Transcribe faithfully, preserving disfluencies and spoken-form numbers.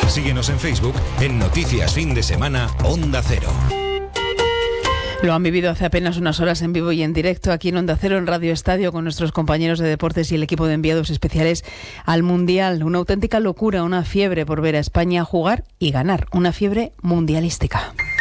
Síguenos en Facebook en Noticias Fin de Semana Onda Cero. Lo han vivido hace apenas unas horas en vivo y en directo aquí en Onda Cero, en Radio Estadio, con nuestros compañeros de deportes y el equipo de enviados especiales al Mundial. Una auténtica locura, una fiebre por ver a España jugar y ganar, una fiebre mundialística.